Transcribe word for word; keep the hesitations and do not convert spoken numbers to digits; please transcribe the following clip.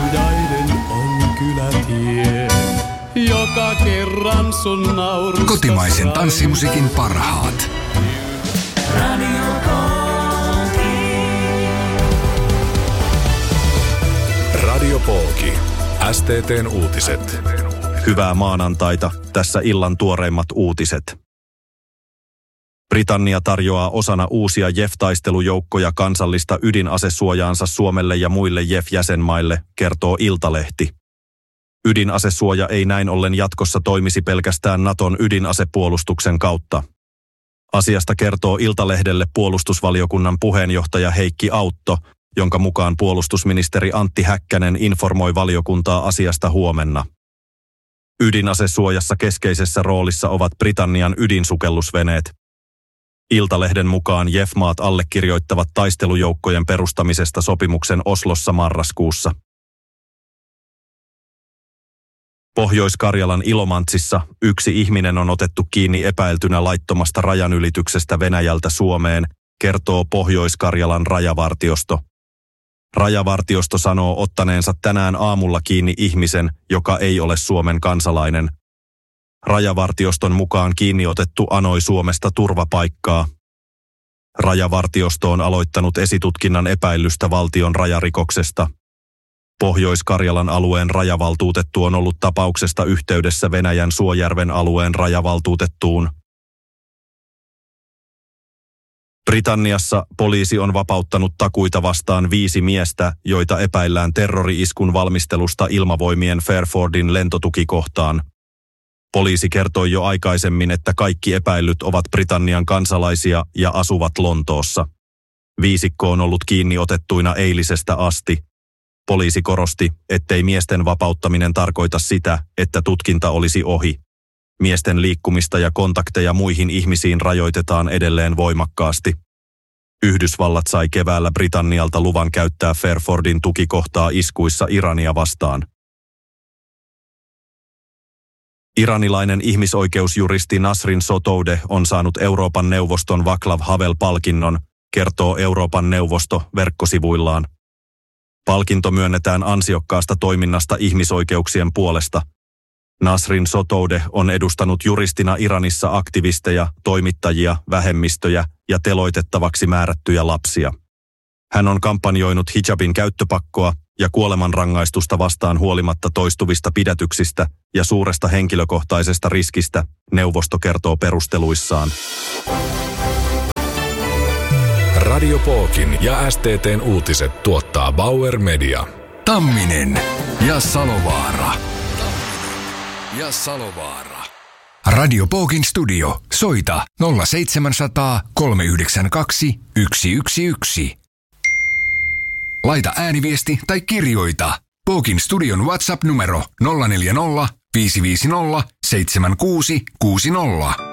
hiljainen on kylätie, joka kerran sun naurusta. Kotimaisen tanssimusiikin parhaat. Radio Polki. Radio Polki. S T T:n uutiset. Hyvää maanantaita. Tässä illan tuoreimmat uutiset. Britannia tarjoaa osana uusia J E F-taistelujoukkoja kansallista ydinasesuojaansa Suomelle ja muille J E F-jäsenmaille, kertoo Iltalehti. Ydinasesuoja ei näin ollen jatkossa toimisi pelkästään Naton ydinasepuolustuksen kautta. Asiasta kertoo Iltalehdelle puolustusvaliokunnan puheenjohtaja Heikki Autto, jonka mukaan puolustusministeri Antti Häkkänen informoi valiokuntaa asiasta huomenna. Ydinasesuojassa keskeisessä roolissa ovat Britannian ydinsukellusveneet. Iltalehden mukaan J E F-maat allekirjoittavat taistelujoukkojen perustamisesta sopimuksen Oslossa marraskuussa. Pohjois-Karjalan Ilomantsissa yksi ihminen on otettu kiinni epäiltynä laittomasta rajanylityksestä Venäjältä Suomeen, kertoo Pohjois-Karjalan rajavartiosto. Rajavartiosto sanoo ottaneensa tänään aamulla kiinni ihmisen, joka ei ole Suomen kansalainen. Rajavartioston mukaan kiinni otettu anoi Suomesta turvapaikkaa. Rajavartiosto on aloittanut esitutkinnan epäillystä valtion rajarikoksesta. Pohjois-Karjalan alueen rajavaltuutettu on ollut tapauksesta yhteydessä Venäjän Suojärven alueen rajavaltuutettuun. Britanniassa poliisi on vapauttanut takuita vastaan viisi miestä, joita epäillään terrori-iskun valmistelusta ilmavoimien Fairfordin lentotukikohtaan. Poliisi kertoi jo aikaisemmin, että kaikki epäillyt ovat Britannian kansalaisia ja asuvat Lontoossa. Viisikko on ollut kiinni otettuina eilisestä asti. Poliisi korosti, ettei miesten vapauttaminen tarkoita sitä, että tutkinta olisi ohi. Miesten liikkumista ja kontakteja muihin ihmisiin rajoitetaan edelleen voimakkaasti. Yhdysvallat sai keväällä Britannialta luvan käyttää Fairfordin tukikohtaa iskuissa Irania vastaan. Iranilainen ihmisoikeusjuristi Nasrin Sotoudeh on saanut Euroopan neuvoston Václav Havel-palkinnon, kertoo Euroopan neuvosto verkkosivuillaan. Palkinto myönnetään ansiokkaasta toiminnasta ihmisoikeuksien puolesta. Nasrin Sotoudeh on edustanut juristina Iranissa aktivisteja, toimittajia, vähemmistöjä ja teloitettavaksi määrättyjä lapsia. Hän on kampanjoinut hijabin käyttöpakkoa ja kuolemanrangaistusta vastaan huolimatta toistuvista pidätyksistä ja suuresta henkilökohtaisesta riskistä, neuvosto kertoo perusteluissaan. Radio Polkin ja S T T:n uutiset tuottaa Bauer Media. Tamminen ja Salovaara. Ja Salovaara. Radio Polkin studio. Soita nolla seitsemänsataa, kolme yhdeksän kaksi, yksi yksi yksi. Laita ääniviesti tai kirjoita. Polkin studion WhatsApp-numero nolla neljä nolla, viisi viisi nolla, seitsemän kuusi kuusi nolla.